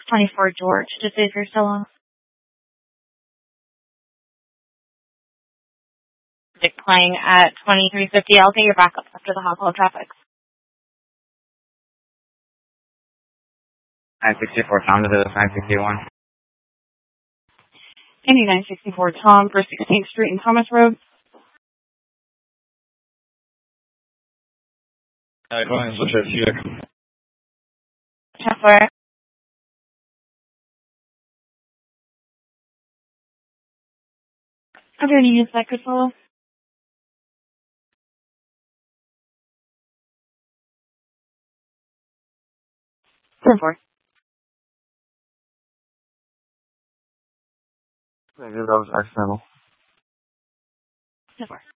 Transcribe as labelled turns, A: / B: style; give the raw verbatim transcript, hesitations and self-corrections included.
A: twenty-four George, just see if you're still on. Playing at twenty-three fifty. I'll get your backup after the hot traffic.
B: nine sixty-four Tom to the nine sixty-one.
A: Indy nine sixty-four Tom for sixteenth Street and Thomas Road.
C: Tak, koniec do Chelsea.
A: Chester. I'm going to use that good follow. ten four.
C: That was accidental.
A: ten four.